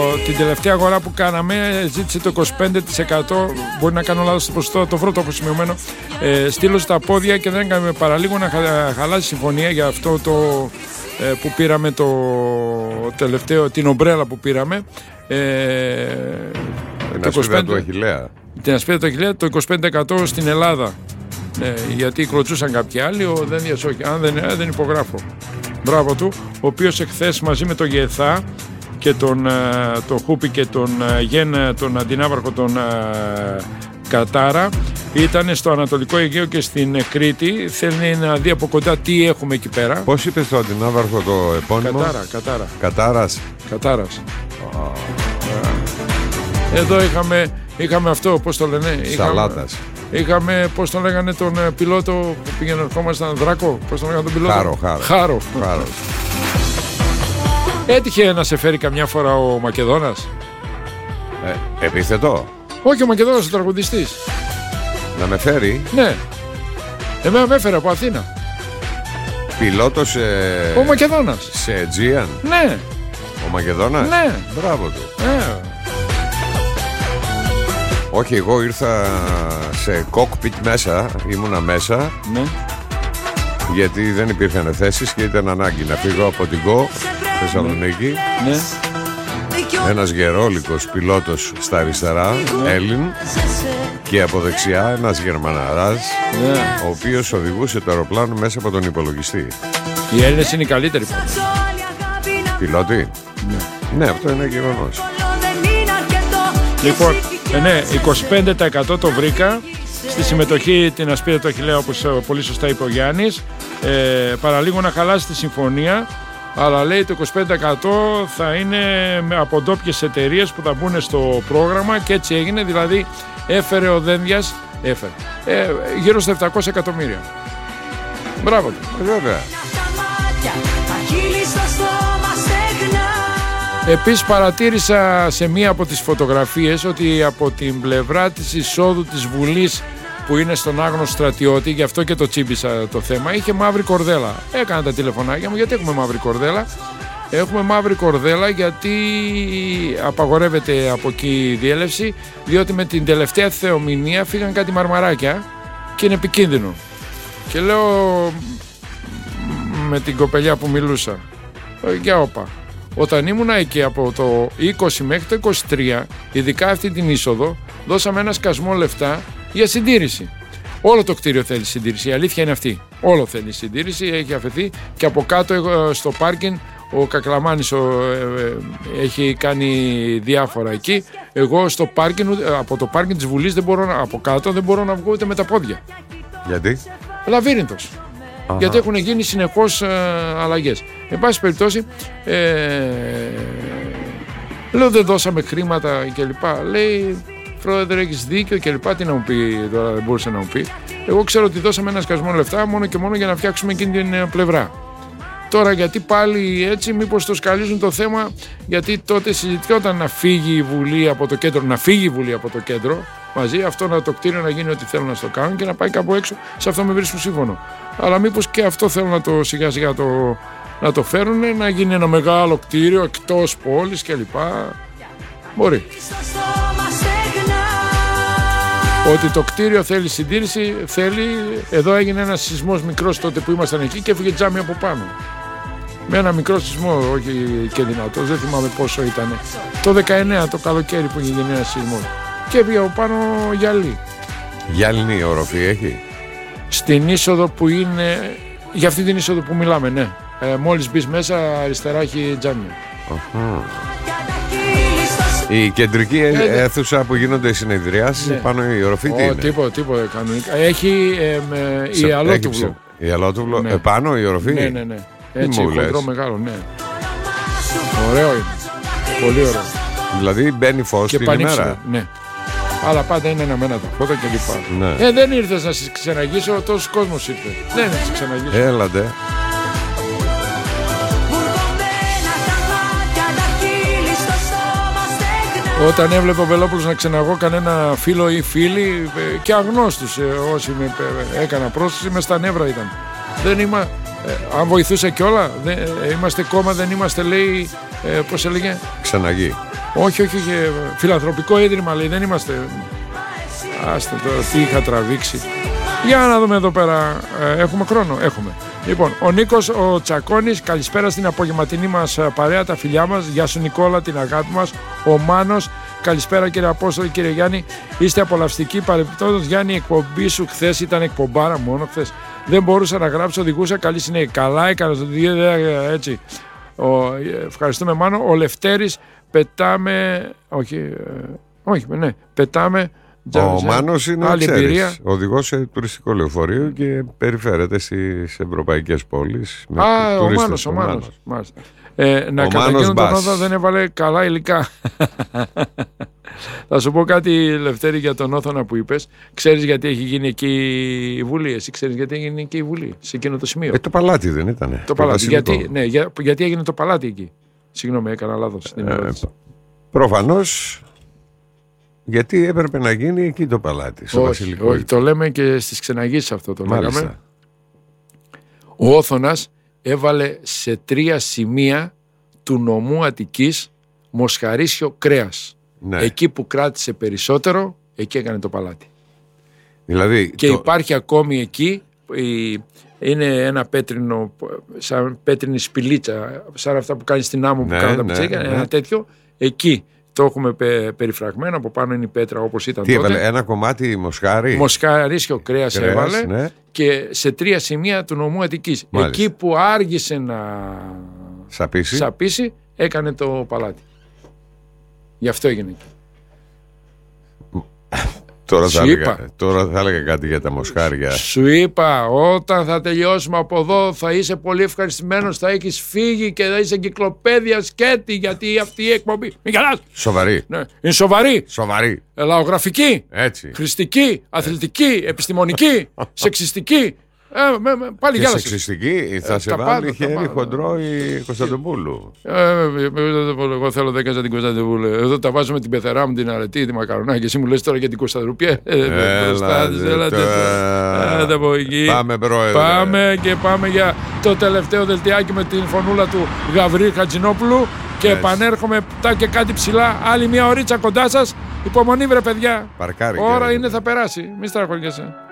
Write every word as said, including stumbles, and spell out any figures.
Την τελευταία αγορά που κάναμε ζήτησε το είκοσι πέντε τοις εκατό. Μπορεί να κάνω λάθος στο ποσοστό, το βρω το αποσημειωμένο. Ε, στήλωσε τα πόδια και δεν έκαμε παραλίγο να χα, χαλάσει συμφωνία για αυτό το ε, που πήραμε το τελευταίο, την ομπρέλα που πήραμε. Ε, την ασπίδα του Αχιλλέα. Την ασπίδα του Αχιλλέα, το είκοσι πέντε τοις εκατό στην Ελλάδα. Ε, γιατί κλωτσούσαν κάποιοι άλλοι, ο Δένδιας όχι. Αν δεν, δεν υπογράφω. Μπράβο του, ο οποίος εχθές μαζί με τον Γεθά και τον το Χούπι και τον Γεν, τον αντινάβαρχο τον Κατάρα, ήταν στο Ανατολικό Αιγαίο και στην Κρήτη. Θέλει να δει από κοντά τι έχουμε εκεί πέρα. Πώς είπες το αντινάβαρχο το επώνυμο? Κατάρα, Κατάρα. Κατάρας. Κατάρας. Oh. Εδώ είχαμε, είχαμε αυτό, πώς το λένε? Σαλάτας. Είχαμε, είχαμε, πώς το λέγανε τον πιλότο που πήγαινε ερχόμασταν, Δράκο, πώς το λέγανε τον πιλότο? Χάρο, Χάρο. Χάρο. Χάρο. Έτυχε να σε φέρει καμιά φορά ο Μακεδόνας? Ε, επίθετο. Όχι, ο Μακεδόνας ο τραγουδιστής. Να με φέρει? Ναι. Εμένα με έφερε από Αθήνα. Πιλότος ε... Ο Μακεδόνας. Σε Αιτζίαν. Ναι. Ο Μακεδόνας. Ναι. Μπράβο του. Ναι. Όχι, εγώ ήρθα σε cockpit μέσα. Ήμουνα μέσα. Ναι. Γιατί δεν υπήρχαν θέσεις και ήταν ανάγκη να φύγω από την ΚΟ Θεσσαλονίκη. Ναι. Ένας γερόλικος πιλότος στα αριστερά, ναι. Έλλην, και από δεξιά ένας Γερμαναράς, ναι. Ο οποίος οδηγούσε το αεροπλάνο μέσα από τον υπολογιστή. Οι Έλληνες είναι οι καλύτεροι. Πιλότοι. Ναι. Ναι, αυτό είναι γεγονός. Λοιπόν, ε, ναι, είκοσι πέντε τοις εκατό το βρήκα. Στη συμμετοχή την ασπίδα του Αχιλλέα, όπως πολύ σωστά είπε ο Γιάννης. Ε, παραλίγο να χαλάσει τη συμφωνία. Αλλά λέει το είκοσι πέντε τοις εκατό θα είναι από ντόπιες εταιρείες που θα μπουν στο πρόγραμμα και έτσι έγινε. Δηλαδή έφερε ο Δένδιας έφερε, ε, γύρω στα επτακόσια εκατομμύρια. Μπράβο του. Βέβαια. Επίσης παρατήρησα σε μία από τις φωτογραφίες ότι από την πλευρά της εισόδου της Βουλής που είναι στον άγνωστο στρατιώτη, γι' αυτό και το τσίμπησα το θέμα, είχε μαύρη κορδέλα. Έκανα τα τηλεφωνάκια μου, γιατί έχουμε μαύρη κορδέλα? Έχουμε μαύρη κορδέλα γιατί απαγορεύεται από εκεί η διέλευση, διότι με την τελευταία θεομηνία φύγαν κάτι μαρμαράκια και είναι επικίνδυνο. Και λέω με την κοπελιά που μιλούσα, για όπα, όταν ήμουνα εκεί από το είκοσι μέχρι το είκοσι τρία, ειδικά αυτή την είσοδο, δώσαμε ένα σκασμό λεφτά για συντήρηση. Όλο το κτίριο θέλει συντήρηση, η αλήθεια είναι αυτή. Όλο θέλει συντήρηση, έχει αφαιθεί και από κάτω στο πάρκινγκ ο Κακλαμάνης ο, ε, ε, έχει κάνει διάφορα εκεί. Εγώ στο πάρκινγκ, από το πάρκινγκ της Βουλής δεν μπορώ να, από κάτω δεν μπορώ να βγω ούτε με τα πόδια. Γιατί? Λαβύρινθος. Αχα. Γιατί έχουν γίνει συνεχώς ε, αλλαγές. Εν πάση περιπτώσει, ε, λέω δεν δώσαμε χρήματα κλπ. Λέει, πρόεδρε, έχεις δίκιο κλπ. Τι να μου πει τώρα, δεν μπορούσε να μου πει. Εγώ ξέρω ότι δώσαμε ένα σκασμό λεφτά μόνο και μόνο για να φτιάξουμε εκείνη την πλευρά. Τώρα γιατί πάλι έτσι, μήπως το σκαλίζουν το θέμα, γιατί τότε συζητιόταν να φύγει η Βουλή από το κέντρο, να φύγει η Βουλή από το κέντρο μαζί, αυτό να το κτίριο να γίνει ό,τι θέλουν να στο κάνουν και να πάει κάπου έξω, σε αυτό με βρίσκουν σύμφωνο. Αλλά μήπως και αυτό θέλουν να το σιγά σιγά το, να το φέρουν, να γίνει ένα μεγάλο κτίριο εκτός πόλης κλπ. Μπορεί. Ότι το κτίριο θέλει συντήρηση, θέλει, εδώ έγινε ένας σεισμός μικρός τότε που ήμασταν εκεί και έφυγε τζάμι από πάνω. Με ένα μικρό σεισμό, όχι και δυνατός, δεν θυμάμαι πόσο ήταν. Το δεκαεννέα το καλοκαίρι που είχε γίνει ένας σεισμός. Και έφυγε από πάνω γυαλί. Γυάλινη οροφή έχει? Στην είσοδο που είναι, για αυτή την είσοδο που μιλάμε, ναι. Ε, μόλις μπεις μέσα, αριστερά έχει τζάμι. Uh-huh. Η κεντρική ε, αίθουσα που γίνονται οι συνεδριάσεις, ναι. Πάνω η οροφή τι είναι? Τίποτα, τίποτα κανονικά. Έχει ε, με, Σε, η αλότουβλο. Η αλότουβλο, ναι. Επάνω η οροφή? Ναι, ναι, ναι. Έτσι, χοντρό μεγάλο, ναι. Ωραίο είναι. Πολύ ωραίο. Δηλαδή μπαίνει φως και την πανίξιο, ημέρα. Ναι. Αλλά πάντα είναι αναμένα τα φώτα και λοιπά. Ναι. Ε, δεν ήρθες να σε ξεναγήσω, τόσος κόσμος ήρθε. Δεν ήρθες να σε ξεναγήσω. Έλατε. Όταν έβλεπε ο Βελόπουλος να ξεναγώ κανένα φίλο ή φίλη και αγνώστους, όσοι με έκανα πρόσθεση, μες στα νεύρα ήταν. Δεν είμα, ε, αν βοηθούσε κιόλα, δεν, ε, είμαστε κόμμα, δεν είμαστε, λέει, ε, πώς έλεγε, Ξεναγεί. Όχι, όχι, όχι, φιλανθρωπικό ίδρυμα λέει, δεν είμαστε. Άστε τώρα, τι είχα τραβήξει. Για να δούμε εδώ πέρα, ε, έχουμε χρόνο, έχουμε. Λοιπόν, ο Νίκος ο Τσακώνης, καλησπέρα στην απογευματινή μας παρέα, τα φιλιά μας. Γεια σου Νικόλα, την αγάπη μας. Ο Μάνος, καλησπέρα κύριε Απόστολη, κύριε Γιάννη. Είστε απολαυστικοί. Παρεμπιπτόντως, Γιάννη, η εκπομπή σου χθες ήταν εκπομπάρα μόνο χθες. Δεν μπορούσα να γράψω, οδηγούσα. Καλή συνέχεια. Καλά έκανα το έτσι. Ο, ευχαριστούμε Μάνο. Ο Λευτέρης, πετάμε. Όχι, ε, όχι, ναι, πετάμε. Ο Μάνος είναι ο οδηγός σε τουριστικό λεωφορείο και περιφέρεται στις ευρωπαϊκές πόλεις. Α, ο Μάνος, ο Μάνος. Μάνος. Ε, να καταγγείλουν τον Όθο, δεν έβαλε καλά υλικά. Θα σου πω κάτι, Λευτέρη, για τον Όθωνα που είπες. Ξέρεις γιατί έχει γίνει εκεί η Βουλή? Εσύ ξέρεις γιατί έχει γίνει εκεί η Βουλή, σε εκείνο το σημείο? Ε, το παλάτι δεν ήτανε? Το, το παλάτι. Γιατί, ναι, για, γιατί έγινε το παλάτι εκεί? Συγγνώμη, έκανα λάθος. Ε, προφανώς. Γιατί έπρεπε να γίνει εκεί το παλάτι, στο όχι, Βασιλικό. Όχι, το λέμε και στις ξεναγήσεις αυτό το Μάλιστα. λέγαμε. Ο Όθωνας έβαλε σε τρία σημεία του νομού Αττικής μοσχαρίσιο κρέας. Ναι. Εκεί που κράτησε περισσότερο, εκεί έκανε το παλάτι. Δηλαδή, και το... υπάρχει ακόμη εκεί, είναι ένα πέτρινο, σαν πέτρινη σπηλίτσα, σαν αυτά που κάνει στην άμμο που ναι, κάνουν τα πιτσέκια, ναι, ένα ναι. τέτοιο, εκεί. Το έχουμε περιφραγμένο, από πάνω είναι η πέτρα όπως ήταν Τι τότε. έβαλε, ένα κομμάτι μοσχάρι. Μοσχαρίσιο κρέας, κρέας έβαλε ναι. και σε τρία σημεία του νομού Αττικής. Μάλιστα. Εκεί που άργησε να σαπίσει. σαπίσει, έκανε το παλάτι. Γι' αυτό έγινε εκεί. Τώρα θα, έλεγα, τώρα θα έλεγα κάτι για τα μοσχάρια. Σου είπα, όταν θα τελειώσουμε από εδώ θα είσαι πολύ ευχαριστημένος, θα έχεις φύγει και θα είσαι εγκυκλοπαίδεια σκέτη, γιατί αυτή η εκπομπή. Μην γελάς. Σοβαρή. Ναι. Είναι σοβαρή. Σοβαρή. Λαογραφική. Έτσι. Χρηστική, αθλητική, επιστημονική, σεξιστική. Ε, με, με, πάλι και σεξιστική θα ε, σε βάλει πάντα, χέρι πάντα. Χοντρό η Κωνσταντοπούλου. Ε, εγώ θέλω δέκα για την Κωνσταντοπούλου. Εδώ τα βάζω με την πεθερά μου, την αρετή, τη μακαρονά και εσύ μου λες τώρα για την Κωνσταντοπούλου. Πάμε πρόεδρε. Πάμε και πάμε για το τελευταίο δελτιάκι με την φωνούλα του Γαβρίλ Χατζηνόπουλου και yes. επανέρχομαι τα και κάτι ψηλά. Άλλη μια ωρίτσα κοντά σας. Υπομονή βρε παιδιά. Παρκάρι. Ώρα είναι θα περάσει. Μη στραχωριέσαι.